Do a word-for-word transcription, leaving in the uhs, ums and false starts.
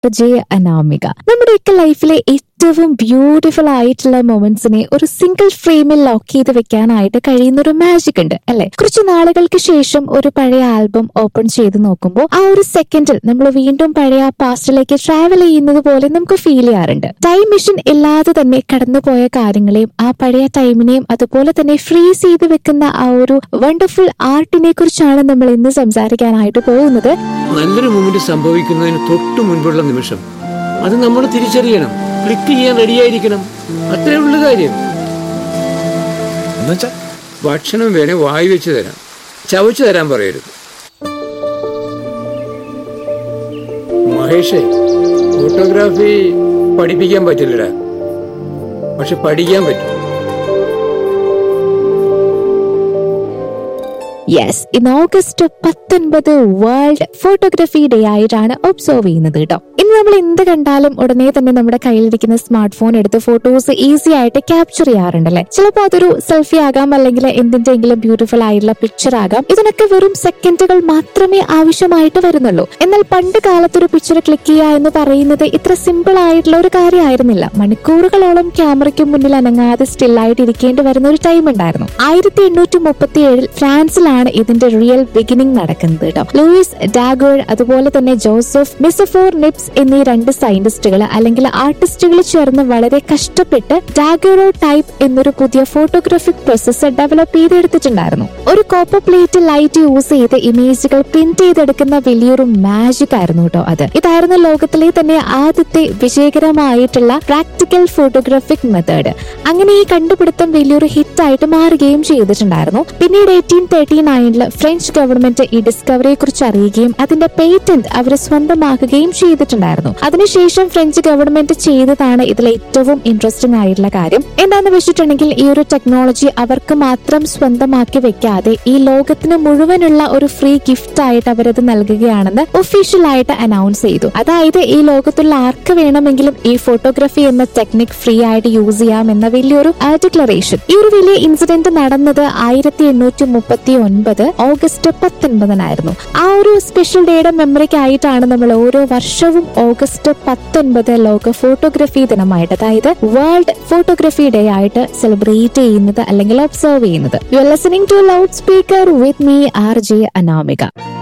J Anamika. നമ്മുടെയൊക്കെ ലൈഫിലെ ഏറ്റവും ബ്യൂട്ടിഫുൾ ആയിട്ടുള്ള മൊമെന്റ്സിനെ ഒരു സിംഗിൾ ഫ്രെയിമിൽ ലോക്ക് ചെയ്ത് വെക്കാനായിട്ട് കഴിയുന്ന ഒരു മാജിക് ഉണ്ട് അല്ലെ? കുറച്ച് നാളുകൾക്ക് ശേഷം ഒരു പഴയ ആൽബം ഓപ്പൺ ചെയ്ത് നോക്കുമ്പോൾ ആ ഒരു സെക്കൻഡിൽ നമ്മൾ വീണ്ടും പഴയ പാസ്റ്റിലേക്ക് ട്രാവൽ ചെയ്യുന്നത് പോലെ നമുക്ക് ഫീൽ ചെയ്യാറുണ്ട്. ടൈം മെഷീൻ ഇല്ലാതെ തന്നെ കടന്നുപോയ കാര്യങ്ങളെയും ആ പഴയ ടൈമിനെയും അതുപോലെ തന്നെ ഫ്രീസ് ചെയ്ത് വെക്കുന്ന ആ ഒരു വണ്ടർഫുൾ ആർട്ടിനെ കുറിച്ചാണ് നമ്മൾ ഇന്ന് സംസാരിക്കാനായിട്ട് പോകുന്നത്. നല്ലൊരു മൂമെന്റ് സംഭവിക്കുന്നതിന് തൊട്ട് മുൻപുള്ള നിമിഷം അത് നമ്മൾ തിരിച്ചറിയണം, ക്ലിക്ക് ചെയ്യാൻ റെഡിയായിരിക്കണം. അത്രേ ഉള്ള കാര്യം. ഭക്ഷണം വേണേ വായി വെച്ച് തരാം, ചവച്ചു തരാൻ പറയരുത്. മഹേഷേ, ഫോട്ടോഗ്രാഫി പഠിപ്പിക്കാൻ പറ്റില്ലടാ, പക്ഷെ പഠിക്കാൻ പറ്റും. യെസ്, ഇന്ന് ഓഗസ്റ്റ് പത്തൊൻപത് വേൾഡ് ഫോട്ടോഗ്രാഫി ഡേ ആയിട്ടാണ് ഒബ്സർവ് ചെയ്യുന്നത് കേട്ടോ. ഇന്ന് നമ്മൾ എന്ത് കണ്ടാലും ഉടനെ തന്നെ നമ്മുടെ കയ്യിലിരിക്കുന്ന സ്മാർട്ട് ഫോൺ എടുത്ത് ഫോട്ടോസ് ഈസി ആയിട്ട് ക്യാപ്ചർ ചെയ്യാറുണ്ടല്ലേ. ചിലപ്പോൾ അതൊരു സെൽഫി ആകാം, അല്ലെങ്കിൽ എന്തിന്റെങ്കിലും ബ്യൂട്ടിഫുൾ ആയിട്ടുള്ള പിക്ചർ ആകാം. ഇതിനൊക്കെ വെറും സെക്കൻഡുകൾ മാത്രമേ ആവശ്യമായിട്ട് വരുന്നുള്ളൂ. എന്നാൽ പണ്ട് കാലത്തൊരു പിക്ചർ ക്ലിക്ക് ചെയ്യുക എന്ന് പറയുന്നത് ഇത്ര സിമ്പിൾ ആയിട്ടുള്ള ഒരു കാര്യമായിരുന്നില്ല. മണിക്കൂറുകളോളം ക്യാമറയ്ക്ക് മുന്നിൽ അനങ്ങാതെ സ്റ്റില്ലായിട്ട് ഇരിക്കേണ്ടി വരുന്ന ഒരു ടൈം ഉണ്ടായിരുന്നു. ആയിരത്തി എണ്ണൂറ്റി മുപ്പത്തി ഏഴിൽ ഫ്രാൻസിലാണ് ഇതിന്റെ റിയൽ ബിഗിനിങ് നടക്കുന്നത് കേട്ടോ. ലൂയിസ് ഡാഗർ അതുപോലെ തന്നെ ജോസഫ് മിസഫോർ നിപ്സ് എന്നീ രണ്ട് സയന്റിസ്റ്റുകൾ അല്ലെങ്കിൽ ആർട്ടിസ്റ്റുകൾ ചേർന്ന് വളരെ കഷ്ടപ്പെട്ട് ഡാഗറോ ടൈപ്പ് എന്നൊരു പുതിയ ഫോട്ടോഗ്രാഫിക് പ്രോസസർ ഡെവലപ്പ് ചെയ്തെടുത്തിട്ടുണ്ടായിരുന്നു. ഒരു കോപ്പർ പ്ലേറ്റ് ലൈറ്റ് യൂസ് ചെയ്ത് ഇമേജുകൾ പ്രിന്റ് ചെയ്തെടുക്കുന്ന വലിയൊരു മാജിക് ആയിരുന്നു കേട്ടോ അത്. ഇതായിരുന്നു ലോകത്തിലെ തന്നെ ആദ്യത്തെ വിജയകരമായിട്ടുള്ള പ്രാക്ടിക്കൽ ഫോട്ടോഗ്രാഫിക് മെത്തേഡ്. അങ്ങനെ ഈ കണ്ടുപിടുത്തം വലിയൊരു ഹിറ്റായിട്ട് മാറുകയും ചെയ്തിട്ടുണ്ടായിരുന്നു. പിന്നീട് എയ്റ്റീൻ തേർട്ടി നയനില് ഫ്രഞ്ച് ഗവൺമെന്റ് ഈ ഡിസ്കവറിയെ കുറിച്ച് അറിയുകയും അതിന്റെ പേറ്റന്റ് അവർ സ്വന്തമാക്കുകയും ചെയ്തിട്ടുണ്ടായിരുന്നു. അതിനുശേഷം ഫ്രഞ്ച് ഗവൺമെന്റ് ചെയ്തതാണ് ഇതിൽ ഏറ്റവും ഇൻട്രസ്റ്റിംഗ് ആയിട്ടുള്ള കാര്യം. എന്താന്ന് വെച്ചിട്ടുണ്ടെങ്കിൽ ഈ ഒരു ടെക്നോളജി അവർക്ക് മാത്രം സ്വന്തമാക്കി വെക്കാതെ ഈ ലോകത്തിന് മുഴുവനുള്ള ഒരു ഫ്രീ ഗിഫ്റ്റ് ആയിട്ട് അവരത് നൽകുകയാണെന്ന് ഒഫീഷ്യൽ ആയിട്ട് അനൗൺസ് ചെയ്തു. അതായത് ഈ ലോകത്തുള്ള ആർക്ക് വേണമെങ്കിലും ഈ ഫോട്ടോഗ്രാഫി എന്ന ടെക്നിക് ഫ്രീ ആയിട്ട് യൂസ് ചെയ്യാം എന്ന വലിയൊരു ഡിക്ലറേഷൻ. ഈ ഒരു വലിയ ഇൻസിഡന്റ് നടന്നത് ആയിരത്തി എണ്ണൂറ്റി മുപ്പത്തി ഒൻപത് ഓഗസ്റ്റ് പത്തൊൻപതിനായിരുന്നു. ആ ഒരു സ്പെഷ്യൽ ഡേയുടെ മെമ്മറിക്കായിട്ടാണ് നമ്മൾ ഓരോ വർഷവും ഓഗസ്റ്റ് പത്തൊൻപത് ലോക ഫോട്ടോഗ്രാഫി ദിനമായിട്ട്, അതായത് വേൾഡ് ഫോട്ടോഗ്രാഫി ഡേ ആയിട്ട് സെലിബ്രേറ്റ് ചെയ്യുന്നത് അല്ലെങ്കിൽ ഒബ്സർവ് ചെയ്യുന്നത്. You are listening to loud speaker with me R J Anamika.